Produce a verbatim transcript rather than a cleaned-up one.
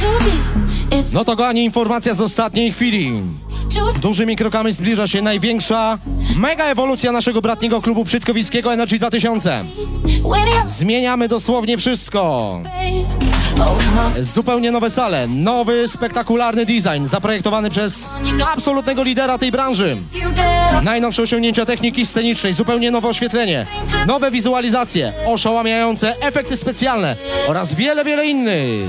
No to kochani, informacja z ostatniej chwili. Dużymi krokami zbliża się największa mega ewolucja naszego bratniego klubu Przytkowickiego Energy dwa tysiące. Zmieniamy dosłownie wszystko. Zupełnie nowe sale, nowy spektakularny design zaprojektowany przez absolutnego lidera tej branży. Najnowsze osiągnięcia techniki scenicznej, zupełnie nowe oświetlenie, nowe wizualizacje, oszałamiające efekty specjalne oraz wiele, wiele innych.